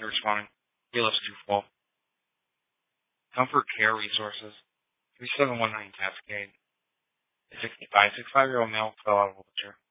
They're responding. He lives too full. Comfort Care Resources, 3719 Cascade. A 65-year-old male fell out of a wheelchair.